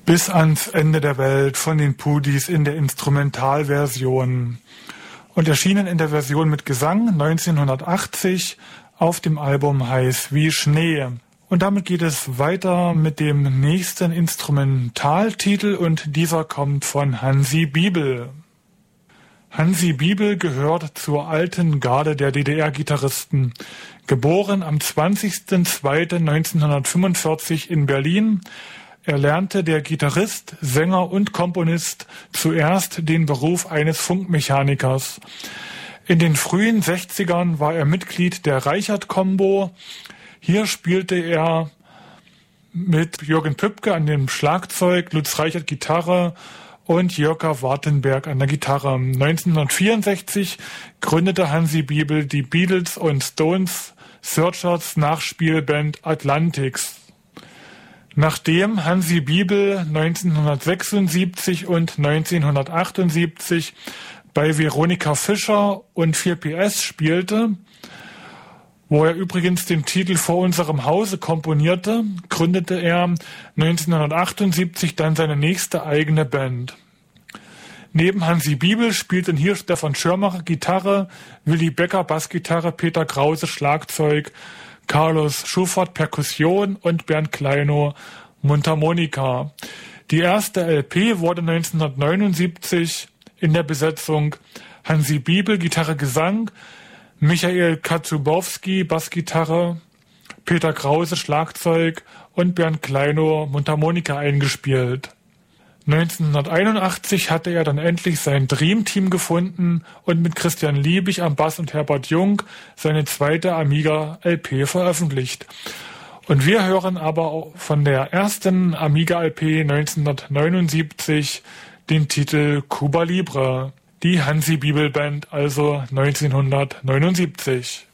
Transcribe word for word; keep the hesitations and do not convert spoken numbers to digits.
Bis ans Ende der Welt von den Pudis in der Instrumentalversion und erschienen in der Version mit Gesang neunzehnhundertachtzig auf dem Album Heiß wie Schnee. Und damit geht es weiter mit dem nächsten Instrumentaltitel und dieser kommt von Hansi Bibel. Hansi Bibel gehört zur alten Garde der D D R-Gitarristen. Geboren am zwanzigsten zweiten neunzehnhundertfünfundvierzig in Berlin, erlernte der Gitarrist, Sänger und Komponist zuerst den Beruf eines Funkmechanikers. In den frühen sechzigern war er Mitglied der Reichert-Combo. Hier spielte er mit Jürgen Püppke an dem Schlagzeug, Lutz Reichert Gitarre und Jörger Wartenberg an der Gitarre. neunzehnhundertvierundsechzig gründete Hansi Bibel die Beatles und Stones Searchers Nachspielband Atlantics. Nachdem Hansi Bibel neunzehnhundertsechsundsiebzig und neunzehnhundertachtundsiebzig bei Veronika Fischer und vier P S spielte, wo er übrigens den Titel Vor unserem Hause komponierte, gründete er neunzehnhundertachtundsiebzig dann seine nächste eigene Band. Neben Hansi Bibel spielten hier Stefan Schirmacher Gitarre, Willy Becker Bassgitarre, Peter Krause Schlagzeug, Carlos Schufert Perkussion und Bernd Kleinow Mundharmonika. Die erste L P wurde neunzehnhundertneunundsiebzig in der Besetzung Hansi Bibel Gitarre Gesang, Michael Katzubowski Bassgitarre, Peter Krause Schlagzeug und Bernd Kleinow Mundharmonika eingespielt. neunzehnhunderteinundachtzig hatte er dann endlich sein Dreamteam gefunden und mit Christian Liebig am Bass und Herbert Jung seine zweite Amiga-L P veröffentlicht. Und wir hören aber auch von der ersten Amiga-L P neunzehnhundertneunundsiebzig den Titel Cuba Libre, die Hansi Bibel Band, also neunzehnhundertneunundsiebzig.